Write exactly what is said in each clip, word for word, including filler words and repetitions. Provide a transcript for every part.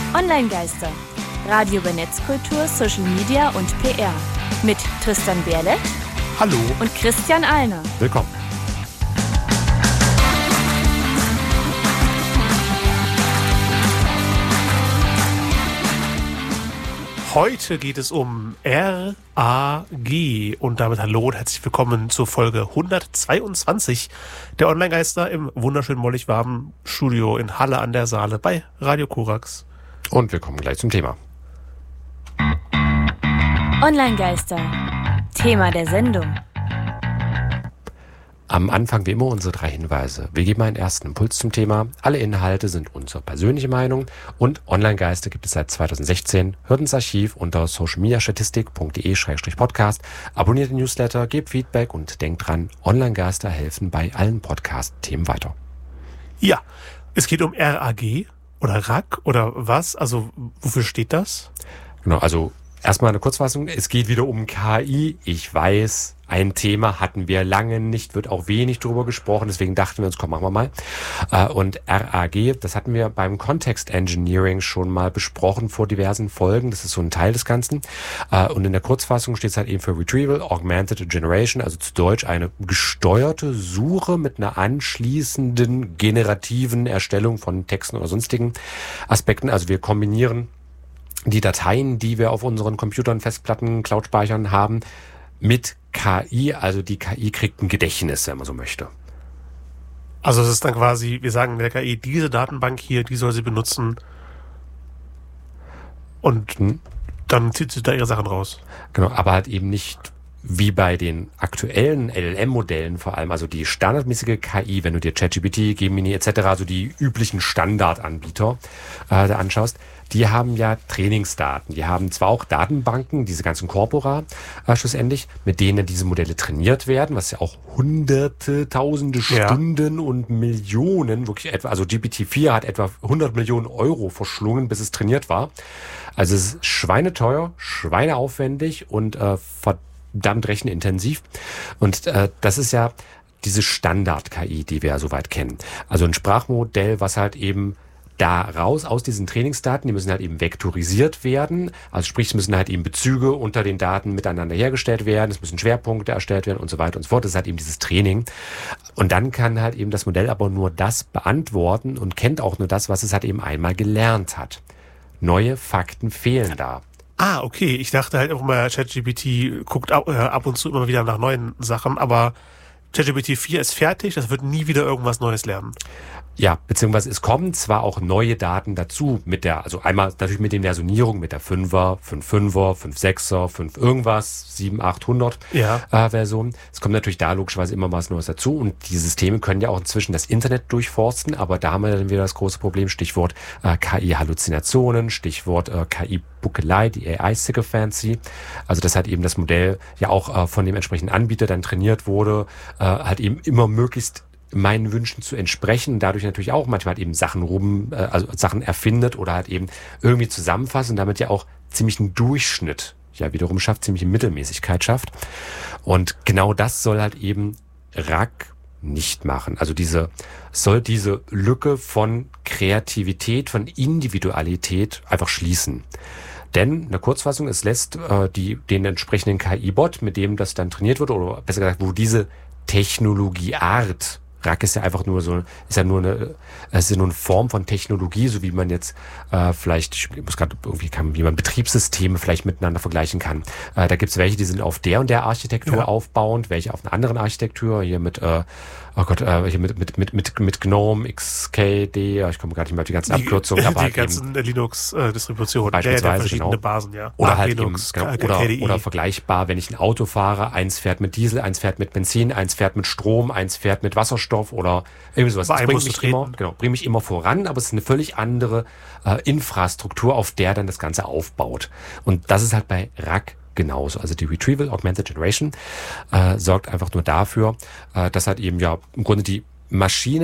Online-Geister. Radio über Netzkultur, Social Media und P R. Mit Tristan Berlet. Hallo. Und Christian Alner. Willkommen. Heute geht es um R A G und damit hallo und herzlich willkommen zur Folge hundertzweiundzwanzig der Online-Geister im wunderschönen mollig warmen Studio in Halle an der Saale bei Radio Korax. Und wir kommen gleich zum Thema. Online-Geister. Thema der Sendung. Am Anfang wie immer unsere drei Hinweise. Wir geben einen ersten Impuls zum Thema. Alle Inhalte sind unsere persönliche Meinung und Online-Geister gibt es seit zweitausendsechzehn. Hört ins Archiv unter socialmediastatistik punkt de slash podcast. Abonniert den Newsletter, gebt Feedback und denkt dran, Online-Geister helfen bei allen Podcast-Themen weiter. Ja, es geht um R A G oder R A G oder was? Also wofür steht das? Genau, also erstmal eine Kurzfassung. Es geht wieder um K I. Ich weiß, ein Thema hatten wir lange nicht, wird auch wenig drüber gesprochen. Deswegen dachten wir uns, komm, machen wir mal. Und R A G, das hatten wir beim Context Engineering schon mal besprochen vor diversen Folgen. Das ist so ein Teil des Ganzen. Und in der Kurzfassung steht es halt eben für Retrieval Augmented Generation, also zu Deutsch eine gesteuerte Suche mit einer anschließenden generativen Erstellung von Texten oder sonstigen Aspekten. Also wir kombinieren die Dateien, die wir auf unseren Computern, Festplatten, Cloud-Speichern haben, mit K I, also die K I kriegt ein Gedächtnis, wenn man so möchte. Also es ist dann quasi, wir sagen der K I, diese Datenbank hier, die soll sie benutzen und hm. dann zieht sie da ihre Sachen raus. Genau, aber halt eben nicht wie bei den aktuellen L L M-Modellen vor allem, also die standardmäßige K I, wenn du dir ChatGPT, Gemini et cetera, also die üblichen Standardanbieter äh, da anschaust, die haben ja Trainingsdaten. Die haben zwar auch Datenbanken, diese ganzen Corpora äh, schlussendlich, mit denen diese Modelle trainiert werden, was ja auch hunderte, tausende ja. Stunden und Millionen, wirklich etwa, also G P T vier hat etwa hundert Millionen Euro verschlungen, bis es trainiert war. Also es ist schweineteuer, schweineaufwendig und äh, verdammt rechenintensiv. Und äh, das ist ja diese Standard-K I, die wir ja soweit kennen. Also ein Sprachmodell, was halt eben da raus aus diesen Trainingsdaten, die müssen halt eben vektorisiert werden, also sprich, es müssen halt eben Bezüge unter den Daten miteinander hergestellt werden, es müssen Schwerpunkte erstellt werden und so weiter und so fort. Das ist halt eben dieses Training. Und dann kann halt eben das Modell aber nur das beantworten und kennt auch nur das, was es halt eben einmal gelernt hat. Neue Fakten fehlen da. Ah, okay. Ich dachte halt auch mal, ChatGPT guckt ab, äh, ab und zu immer wieder nach neuen Sachen, aber ChatGPT vier ist fertig, das wird nie wieder irgendwas Neues lernen. Ja, beziehungsweise es kommen zwar auch neue Daten dazu mit der, also einmal natürlich mit den Versionierungen, mit der fünfer, fünf fünfer, fünf sechser, fünf irgendwas, sieben, achthundert ja. äh, Version. Es kommt natürlich da logischerweise immer was Neues dazu und die Systeme können ja auch inzwischen das Internet durchforsten, aber da haben wir dann wieder das große Problem, Stichwort äh, K I-Halluzinationen, Stichwort äh, K I-Buckelei, die A I-Sycophancy. Also das hat eben das Modell ja auch äh, von dem entsprechenden Anbieter dann trainiert wurde, äh, halt eben immer möglichst meinen Wünschen zu entsprechen, dadurch natürlich auch manchmal halt eben Sachen rum, äh, also Sachen erfindet oder halt eben irgendwie zusammenfasst und damit ja auch ziemlich einen Durchschnitt ja wiederum schafft, ziemlich eine Mittelmäßigkeit schafft. Und genau das soll halt eben R A G nicht machen. Also diese, soll diese Lücke von Kreativität, von Individualität einfach schließen. Denn, eine Kurzfassung, es lässt äh, die, den entsprechenden K I-Bot, mit dem das dann trainiert wird, oder besser gesagt, wo diese Technologieart, R A G ist ja einfach nur so, ist ja nur eine, es ist ja nur eine Form von Technologie, so wie man jetzt äh, vielleicht, ich muss gerade irgendwie, kann, wie man Betriebssysteme vielleicht miteinander vergleichen kann. Äh, da gibt's welche, die sind auf der und der Architektur ja. aufbauend, welche auf einer anderen Architektur, hier mit, äh, oh Gott, äh, hier mit mit mit mit mit GNOME, X K D, ich komme gar nicht mehr auf die ganzen Abkürzungen, aber die halt ganzen Linux-Distributionen, beispielsweise, der, der verschiedene genau. Basen, ja. Oder Ach, halt Linux, eben, genau, oder, oder vergleichbar, wenn ich ein Auto fahre, eins fährt mit Diesel, eins fährt mit Benzin, eins fährt mit Strom, eins fährt mit Wasserstoff oder irgendwie sowas. Das bringt mich immer, genau, bringt mich immer voran, aber es ist eine völlig andere äh, Infrastruktur, auf der dann das Ganze aufbaut. Und das ist halt bei R A G genauso. Also die Retrieval Augmented Generation äh, sorgt einfach nur dafür, äh, dass halt eben ja im Grunde die Maschine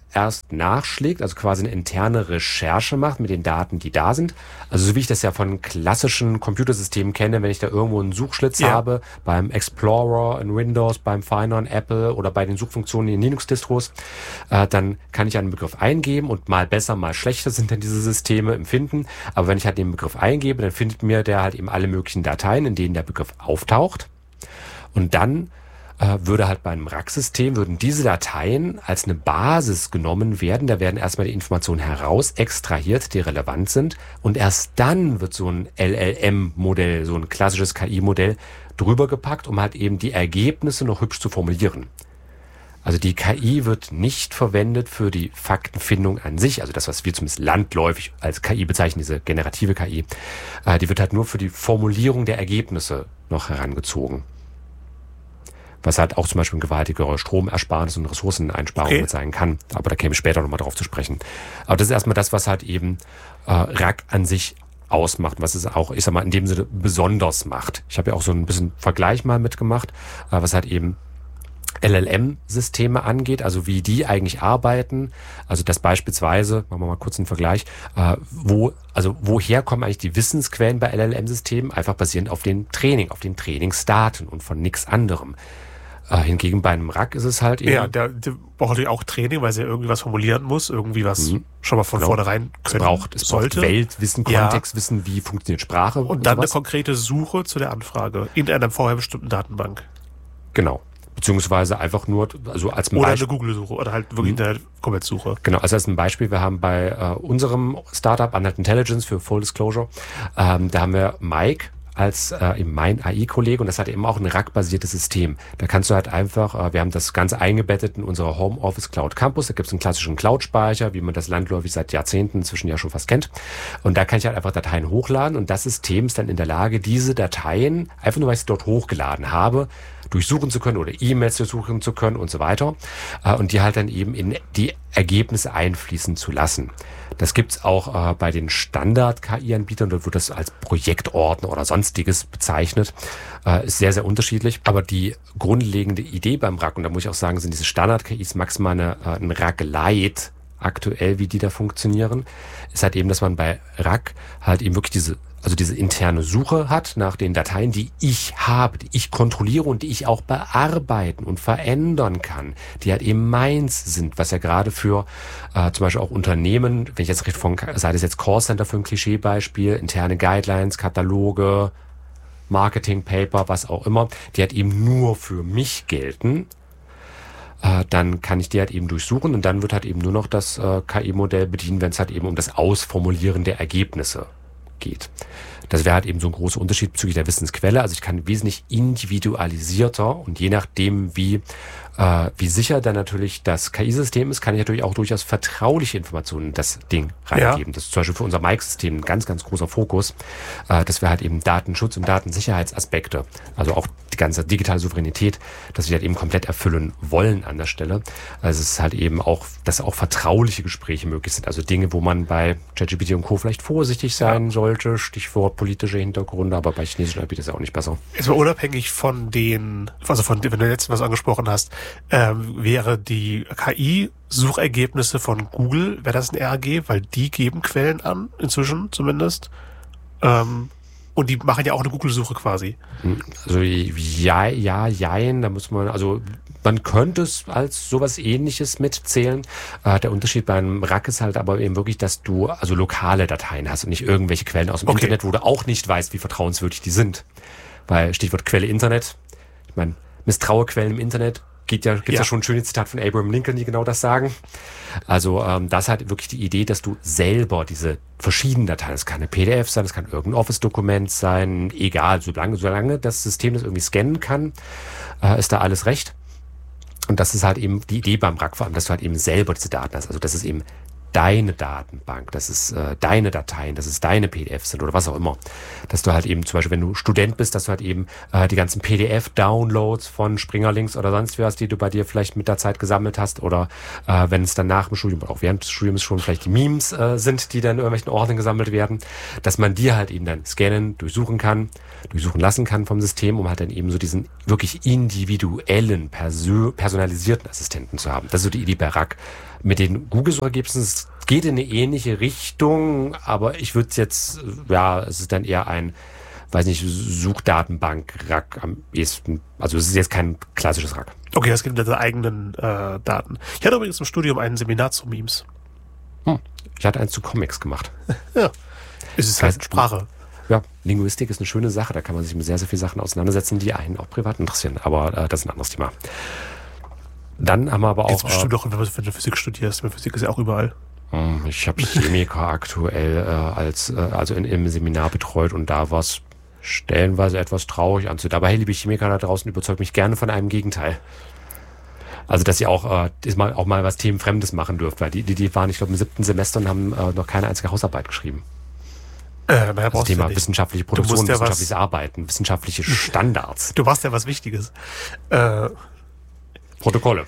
erst nachschlägt, also quasi eine interne Recherche macht mit den Daten, die da sind. Also so wie ich das ja von klassischen Computersystemen kenne, wenn ich da irgendwo einen Suchschlitz ja. habe, beim Explorer in Windows, beim Finder in Apple oder bei den Suchfunktionen in Linux-Distros, äh, dann kann ich einen Begriff eingeben und mal besser, mal schlechter sind dann diese Systeme im Finden. Aber wenn ich halt den Begriff eingebe, dann findet mir der halt eben alle möglichen Dateien, in denen der Begriff auftaucht. Und dann würde halt bei einem Rack-System, würden diese Dateien als eine Basis genommen werden. Da werden erstmal die Informationen heraus extrahiert, die relevant sind. Und erst dann wird so ein L L M-Modell, so ein klassisches K I-Modell drüber gepackt, um halt eben die Ergebnisse noch hübsch zu formulieren. Also die K I wird nicht verwendet für die Faktenfindung an sich, also das, was wir zumindest landläufig als K I bezeichnen, diese generative K I. Die wird halt nur für die Formulierung der Ergebnisse noch herangezogen. Was halt auch zum Beispiel ein gewaltiger Stromersparnis und Ressourceneinsparung okay. mit sein kann. Aber da käme ich später nochmal drauf zu sprechen. Aber das ist erstmal das, was halt eben äh, Rack an sich ausmacht, was es auch, ich sag mal, in dem Sinne besonders macht. Ich habe ja auch so ein bisschen Vergleich mal mitgemacht, äh, was halt eben L L M-Systeme angeht, also wie die eigentlich arbeiten. Also das beispielsweise, machen wir mal kurz einen Vergleich, äh, wo, also woher kommen eigentlich die Wissensquellen bei L L M-Systemen? Einfach basierend auf dem Training, auf den Trainingsdaten und von nichts anderem. Äh, hingegen bei einem Rack ist es halt eben... Ja, der, der braucht natürlich auch Training, weil sie irgendwie was formulieren muss, irgendwie was mhm. schon mal von genau. vornherein können es braucht, es sollte. braucht Weltwissen, Kontextwissen, ja. wie funktioniert Sprache und, und dann sowas. Eine konkrete Suche zu der Anfrage in einer vorher bestimmten Datenbank. Genau. Beziehungsweise einfach nur, also als Oder Beispiel, eine Google-Suche oder halt wirklich eine Internet-Suche. Genau, also als ein Beispiel, wir haben bei äh, unserem Startup Unheld Intelligence für Full Disclosure, ähm, da haben wir Mike als äh, mein A I-Kollege und das hat eben auch ein Rack-basiertes System. Da kannst du halt einfach, äh, wir haben das Ganze eingebettet in unserer Homeoffice Cloud Campus, da gibt es einen klassischen Cloud-Speicher, wie man das landläufig seit Jahrzehnten inzwischen ja schon fast kennt. Und da kann ich halt einfach Dateien hochladen und das System ist dann in der Lage, diese Dateien, einfach nur weil ich sie dort hochgeladen habe, durchsuchen zu können oder E-Mails durchsuchen zu können und so weiter äh, und die halt dann eben in die Ergebnisse einfließen zu lassen. Das gibt's auch äh, bei den Standard-K I-Anbietern, dort wird das als Projektordner oder sonstiges bezeichnet. Äh, ist sehr, sehr unterschiedlich. Aber die grundlegende Idee beim Rack, und da muss ich auch sagen, sind diese Standard-K Is maximal eine, äh, ein Rack-Lite aktuell, wie die da funktionieren, ist halt eben, dass man bei Rack halt eben wirklich diese also diese interne Suche hat nach den Dateien, die ich habe, die ich kontrolliere und die ich auch bearbeiten und verändern kann, die halt eben meins sind, was ja gerade für äh, zum Beispiel auch Unternehmen, wenn ich jetzt recht von, sei das jetzt Callcenter für ein Klischeebeispiel, interne Guidelines, Kataloge, Marketing-Paper, was auch immer, die halt eben nur für mich gelten, äh, dann kann ich die halt eben durchsuchen und dann wird halt eben nur noch das äh, K I-Modell bedienen, wenn es halt eben um das Ausformulieren der Ergebnisse geht. Das wäre halt eben so ein großer Unterschied bezüglich der Wissensquelle. Also ich kann wesentlich individualisierter und je nachdem, wie äh, wie sicher dann natürlich das K I-System ist, kann ich natürlich auch durchaus vertrauliche Informationen in das Ding reingeben. Ja. Das ist zum Beispiel für unser Mike-System ein ganz, ganz großer Fokus, äh, dass wir halt eben Datenschutz und Datensicherheitsaspekte, also auch die ganze digitale Souveränität, dass wir halt eben komplett erfüllen wollen an der Stelle. Also es ist halt eben auch, dass auch vertrauliche Gespräche möglich sind. Also Dinge, wo man bei ChatGPT und Co. vielleicht vorsichtig sein ja. sollte, Stichwort politische Hintergründe, aber bei chinesischen Anbietern ist es ja auch nicht besser. Jetzt mal unabhängig von den, also von, wenn du jetzt was angesprochen hast, ähm, wäre die K I-Suchergebnisse von Google, wäre das ein R A G, weil die geben Quellen an, inzwischen zumindest. Ähm, und die machen ja auch eine Google-Suche quasi. Also ja, ja, jein, da muss man, also man könnte es als sowas Ähnliches mitzählen. Äh, der Unterschied beim Rack ist halt aber eben wirklich, dass du also lokale Dateien hast und nicht irgendwelche Quellen aus dem okay. Internet, wo du auch nicht weißt, wie vertrauenswürdig die sind. Weil Stichwort Quelle Internet, ich meine, misstraue Quellen im Internet, geht ja, gibt's ja. ja schon ein schönes Zitat von Abraham Lincoln, die genau das sagen. Also ähm, das hat wirklich die Idee, dass du selber diese verschiedenen Dateien, das kann eine P D F sein, das kann irgendein Office-Dokument sein, egal, solange, solange das System das irgendwie scannen kann, äh, ist da alles recht. Und das ist halt eben die Idee beim Rack, vor allem, dass du halt eben selber diese Daten hast. Also dass es eben deine Datenbank, dass es äh, deine Dateien, dass es deine P D Fs sind oder was auch immer. Dass du halt eben zum Beispiel, wenn du Student bist, dass du halt eben äh, die ganzen P D F-Downloads von Springerlinks oder sonst was, die du bei dir vielleicht mit der Zeit gesammelt hast oder äh, wenn es dann nach dem Studium, auch während des Studiums schon vielleicht die Memes äh, sind, die dann in irgendwelchen Ordnern gesammelt werden, dass man die halt eben dann scannen, durchsuchen kann, durchsuchen lassen kann vom System, um halt dann eben so diesen wirklich individuellen, persö- personalisierten Assistenten zu haben. Das ist so die Idee bei R A C. Mit den Google-Suchergebnissen, es geht in eine ähnliche Richtung, aber ich würde es jetzt, ja, es ist dann eher ein, weiß nicht, Suchdatenbank-R A C am ehesten. Also es ist jetzt kein klassisches R A C. Okay, es gibt deine eigenen äh, Daten. Ich hatte übrigens im Studium ein Seminar zu Memes. Hm. Ich hatte eins zu Comics gemacht. Ja, es ist halt heißt, Sprache. Ja, Linguistik ist eine schöne Sache, da kann man sich mit sehr, sehr vielen Sachen auseinandersetzen, die einen auch privat interessieren, aber äh, das ist ein anderes Thema. Dann haben wir aber auch... Jetzt bestimmt auch, wenn du Physik studierst, weil Physik ist ja auch überall. Ich habe Chemiker aktuell äh, als äh, also in, im Seminar betreut und da war es stellenweise etwas traurig anzusehen. Aber hey, liebe Chemiker da draußen, überzeugt mich gerne von einem Gegenteil. Also, dass ihr auch, äh, mal, auch mal was Themenfremdes machen dürft, weil die, die, die waren, ich glaube, im siebten Semester und haben äh, noch keine einzige Hausarbeit geschrieben. Äh, naja, das Thema wissenschaftliche Produktion, ja wissenschaftliches was, Arbeiten, wissenschaftliche Standards. Du machst ja was Wichtiges. Äh, Protokolle.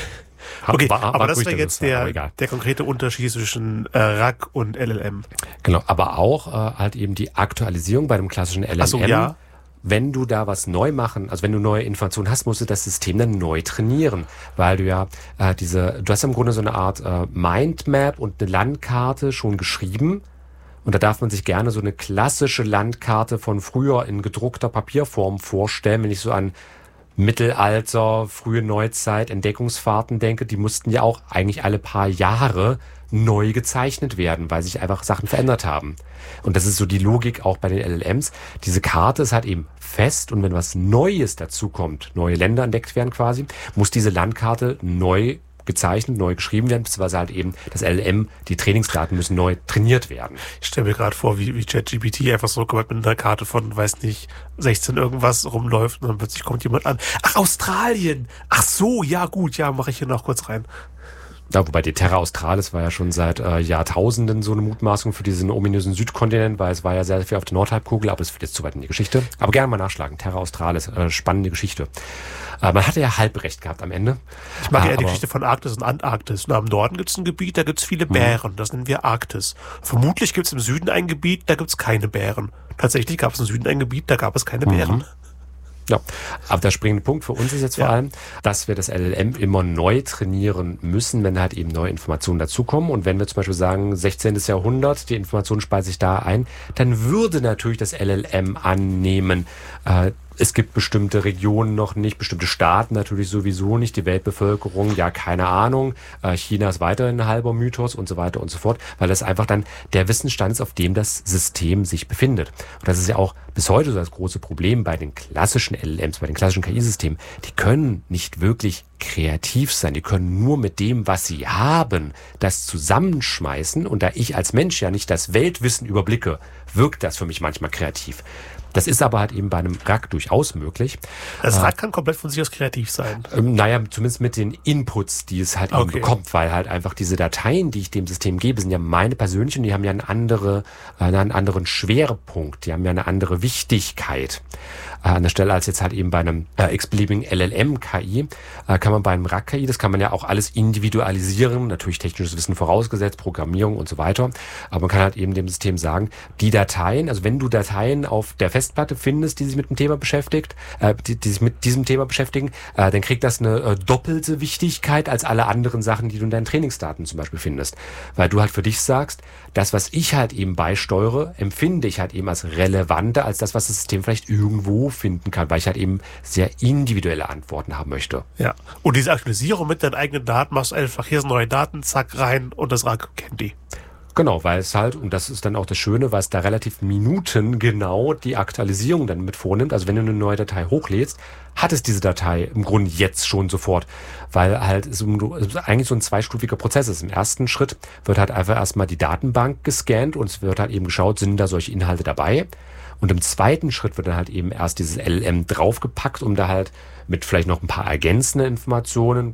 Okay, war, war aber das wäre jetzt der, der konkrete Unterschied zwischen äh, R A C und L L M. Genau, aber auch äh, halt eben die Aktualisierung bei dem klassischen L L M. Ach so, ja. Wenn du da was neu machen, also wenn du neue Informationen hast, musst du das System dann neu trainieren, weil du ja äh, diese, du hast im Grunde so eine Art äh, Mindmap und eine Landkarte schon geschrieben. Und da darf man sich gerne so eine klassische Landkarte von früher in gedruckter Papierform vorstellen, wenn ich so an Mittelalter, frühe Neuzeit, Entdeckungsfahrten denke, die mussten ja auch eigentlich alle paar Jahre neu gezeichnet werden, weil sich einfach Sachen verändert haben. Und das ist so die Logik auch bei den L L Ms. Diese Karte ist halt eben fest und wenn was Neues dazukommt, neue Länder entdeckt werden quasi, muss diese Landkarte neu gezeichnet, neu geschrieben werden, beziehungsweise halt eben das L L M, die Trainingsdaten müssen neu trainiert werden. Ich stelle mir gerade vor, wie, wie ChatGPT einfach so mit einer Karte von, weiß nicht, sechzehn irgendwas rumläuft und dann plötzlich kommt jemand an. Ach, Australien! Ach so, ja gut, ja, mache ich hier noch kurz rein. Ja, wobei die Terra Australis war ja schon seit äh, Jahrtausenden so eine Mutmaßung für diesen ominösen Südkontinent, weil es war ja sehr viel auf der Nordhalbkugel, aber es wird jetzt zu weit in die Geschichte. Aber gerne mal nachschlagen. Terra Australis, äh, spannende Geschichte. Äh, man hatte ja halb recht gehabt am Ende. Ich mag äh, ja die Geschichte von Arktis und Antarktis. Na, im Norden gibt es ein Gebiet, da gibt es viele Bären. Das nennen wir Arktis. Vermutlich gibt es im Süden ein Gebiet, da gibt es keine Bären. Tatsächlich gab es im Süden ein Gebiet, da gab es keine Bären. Mhm. Ja, aber der springende Punkt für uns ist jetzt vor ja. allem, dass wir das L L M immer neu trainieren müssen, wenn halt eben neue Informationen dazukommen. Und wenn wir zum Beispiel sagen, sechzehnten. Jahrhundert, die Information speise ich da ein, dann würde natürlich das L L M annehmen, äh, es gibt bestimmte Regionen noch nicht, bestimmte Staaten natürlich sowieso nicht, die Weltbevölkerung, ja, keine Ahnung, äh, China ist weiterhin ein halber Mythos und so weiter und so fort, weil das einfach dann der Wissensstand ist, auf dem das System sich befindet. Und das ist ja auch bis heute so das große Problem bei den klassischen L L Ms, bei den klassischen K I-Systemen. Die können nicht wirklich kreativ sein, die können nur mit dem, was sie haben, das zusammenschmeißen. Und da ich als Mensch ja nicht das Weltwissen überblicke, wirkt das für mich manchmal kreativ. Das ist aber halt eben bei einem R A C durchaus möglich. Das R A C kann komplett von sich aus kreativ sein. Ähm, naja, zumindest mit den Inputs, die es halt okay. eben bekommt, weil halt einfach diese Dateien, die ich dem System gebe, sind ja meine persönlichen, die haben ja einen, andere, äh, einen anderen Schwerpunkt, die haben ja eine andere Wichtigkeit. Äh, an der Stelle als jetzt halt eben bei einem äh, x-beliebigen L L M-K I, äh, kann man bei einem R A C-K I, das kann man ja auch alles individualisieren, natürlich technisches Wissen vorausgesetzt, Programmierung und so weiter, aber man kann halt eben dem System sagen, die Dateien, also wenn du Dateien auf der Festplatte findest, die sich mit dem Thema beschäftigt, äh, die, die sich mit diesem Thema beschäftigen, äh, dann kriegt das eine äh, doppelte Wichtigkeit als alle anderen Sachen, die du in deinen Trainingsdaten zum Beispiel findest. Weil du halt für dich sagst, das, was ich halt eben beisteuere, empfinde ich halt eben als relevanter als das, was das System vielleicht irgendwo finden kann, weil ich halt eben sehr individuelle Antworten haben möchte. Ja, und diese Aktualisierung mit deinen eigenen Daten machst du einfach, hier sind neue Daten, zack, rein und das R A C kennt die. Genau, weil es halt, und das ist dann auch das Schöne, weil es da relativ minutengenau die Aktualisierung dann mit vornimmt. Also wenn du eine neue Datei hochlädst, hat es diese Datei im Grunde jetzt schon sofort, weil halt es eigentlich so ein zweistufiger Prozess ist. Im ersten Schritt wird halt einfach erstmal die Datenbank gescannt und es wird halt eben geschaut, sind da solche Inhalte dabei. Und im zweiten Schritt wird dann halt eben erst dieses L L M draufgepackt, um da halt mit vielleicht noch ein paar ergänzenden Informationen,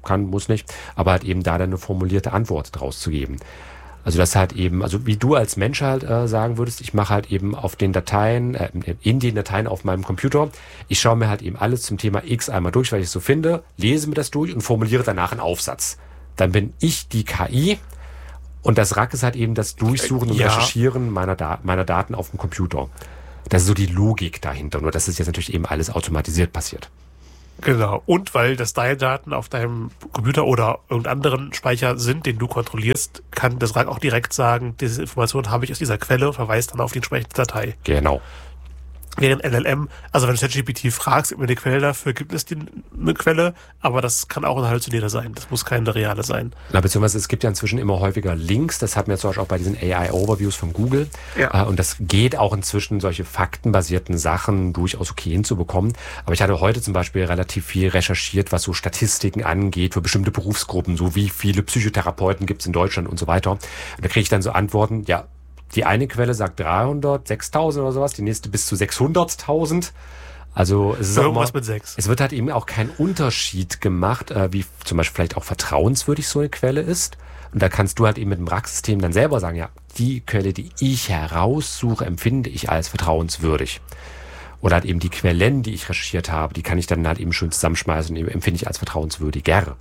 kann, muss nicht, aber halt eben da dann eine formulierte Antwort draus zu geben. Also das halt eben, also wie du als Mensch halt äh, sagen würdest, ich mache halt eben auf den Dateien, äh, in den Dateien auf meinem Computer, ich schaue mir halt eben alles zum Thema X einmal durch, weil ich es so finde, lese mir das durch und formuliere danach einen Aufsatz. Dann bin ich die K I und das R A C ist halt eben das Durchsuchen und ja. Recherchieren meiner, da- meiner Daten auf dem Computer. Das ist so die Logik dahinter, nur dass es jetzt natürlich eben alles automatisiert passiert. Genau. Und weil das deine Daten auf deinem Computer oder irgendeinem anderen Speicher sind, den du kontrollierst, kann das R A C auch direkt sagen, diese Information habe ich aus dieser Quelle, verweist dann auf die entsprechende Datei. Genau. Während L L M, also wenn du ChatGPT fragst, gibt mir eine Quelle dafür, gibt es die, eine Quelle, aber das kann auch ein Halluzinierter sein. Das muss keine reale sein. Na, beziehungsweise es gibt ja inzwischen immer häufiger Links, das hatten wir zum Beispiel auch bei diesen A I-Overviews von Google. Ja. Äh, und das geht auch inzwischen, solche faktenbasierten Sachen durchaus okay hinzubekommen. Aber ich hatte heute zum Beispiel relativ viel recherchiert, was so Statistiken angeht für bestimmte Berufsgruppen, so wie viele Psychotherapeuten gibt es in Deutschland und so weiter. Und da kriege ich dann so Antworten, ja, die eine Quelle sagt dreihundert, sechstausend oder sowas, die nächste bis zu sechshunderttausend. Also es ist auch Irgendwas immer, mit sechs. es wird halt eben auch kein Unterschied gemacht, äh, wie zum Beispiel vielleicht auch vertrauenswürdig so eine Quelle ist. Und da kannst du halt eben mit dem R A C-System dann selber sagen, ja, die Quelle, die ich heraussuche, empfinde ich als vertrauenswürdig. Oder halt eben die Quellen, die ich recherchiert habe, die kann ich dann halt eben schön zusammenschmeißen und empfinde ich als vertrauenswürdiger.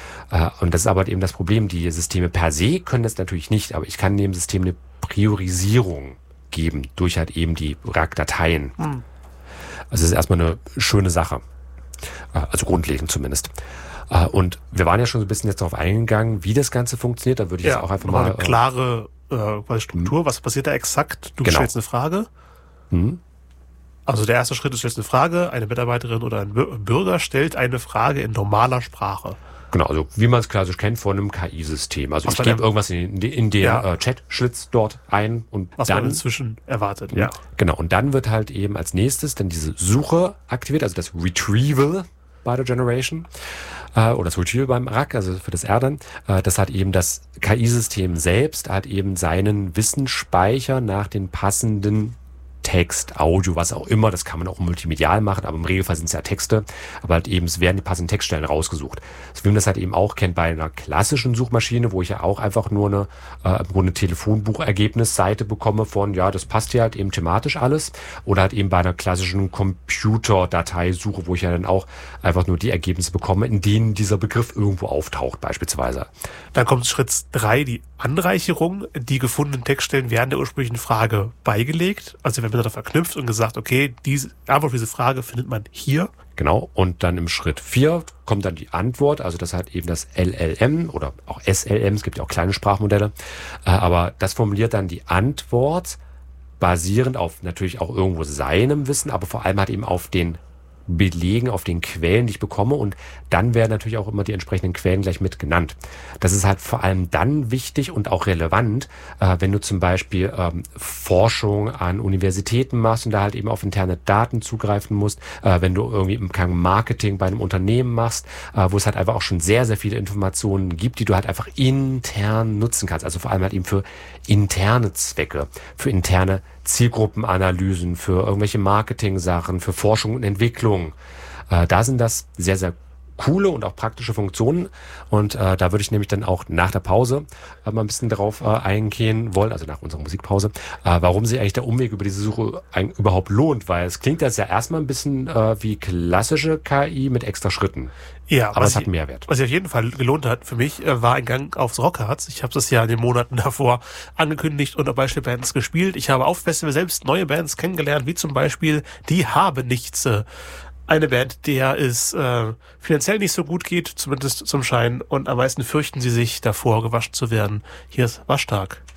Und das ist aber eben das Problem. Die Systeme per se können das natürlich nicht, aber ich kann dem System eine Priorisierung geben durch halt eben die R A C-Dateien. Hm. Also das ist erstmal eine schöne Sache. Also grundlegend zumindest. Und wir waren ja schon so ein bisschen jetzt darauf eingegangen, wie das Ganze funktioniert. Da würde ich Ja, jetzt auch einfach mal mal... eine klare äh, Struktur. Was passiert da exakt? Du Genau. stellst eine Frage. Hm? Also der erste Schritt, du stellst eine Frage. Eine Mitarbeiterin oder ein Bürger stellt eine Frage in normaler Sprache. Genau, also wie man es klassisch kennt von einem K I-System. Also Was ich man gebe ja- irgendwas in, den- in den Ja. äh, Chat-Schlitz dort ein und Was man dann... inzwischen erwartet. Ja. Genau, und dann wird halt eben als nächstes dann diese Suche aktiviert, also das Retrieval by the Generation äh, oder das Retrieval beim R A C, also für das R dann, äh, das hat eben das K I-System selbst, hat eben seinen Wissensspeicher nach den passenden Text, Audio, was auch immer, das kann man auch multimedial machen, aber im Regelfall sind es ja Texte, aber halt eben, es werden die passenden Textstellen rausgesucht. So wie man das halt eben auch kennt bei einer klassischen Suchmaschine, wo ich ja auch einfach nur eine, äh, im Grunde Telefonbuchergebnisseite bekomme von, ja, das passt ja halt eben thematisch alles, oder halt eben bei einer klassischen Computerdateisuche, wo ich ja dann auch einfach nur die Ergebnisse bekomme, in denen dieser Begriff irgendwo auftaucht, beispielsweise. Dann kommt Schritt drei, die Anreicherung. Die gefundenen Textstellen werden der ursprünglichen Frage beigelegt. Also werden miteinander verknüpft und gesagt, okay, diese Antwort auf diese Frage findet man hier. Genau, und dann im Schritt vier kommt dann die Antwort, also das hat eben das L L M oder auch S L M, es gibt ja auch kleine Sprachmodelle, äh, aber das formuliert dann die Antwort basierend auf natürlich auch irgendwo seinem Wissen, aber vor allem halt eben auf den Belegen, auf den Quellen, die ich bekomme, und dann werden natürlich auch immer die entsprechenden Quellen gleich mit genannt. Das ist halt vor allem dann wichtig und auch relevant, äh, wenn du zum Beispiel ähm, Forschung an Universitäten machst und da halt eben auf interne Daten zugreifen musst, äh, wenn du irgendwie im Marketing bei einem Unternehmen machst, äh, wo es halt einfach auch schon sehr, sehr viele Informationen gibt, die du halt einfach intern nutzen kannst, also vor allem halt eben für interne Zwecke, für interne Zielgruppenanalysen, für irgendwelche Marketing-Sachen, für Forschung und Entwicklung. Äh, da sind das sehr, sehr coole und auch praktische Funktionen. Und äh, da würde ich nämlich dann auch nach der Pause äh, mal ein bisschen darauf äh, eingehen wollen, also nach unserer Musikpause, äh, warum sich eigentlich der Umweg über diese Suche ein, überhaupt lohnt. Weil es klingt jetzt ja erstmal ein bisschen äh, wie klassische K I mit extra Schritten. Ja, aber was es hat ich- einen Mehrwert. Was sich auf jeden Fall gelohnt hat für mich, äh, war ein Gang aufs Rockharz. Ich habe das ja in den Monaten davor angekündigt und auch Beispielbands gespielt. Ich habe auf Festival selbst neue Bands kennengelernt, wie zum Beispiel die Habe Nichts. äh, Eine Band, der es äh, finanziell nicht so gut geht, zumindest zum Schein. Und am meisten fürchten sie sich davor, gewaschen zu werden. Hier ist Waschtag.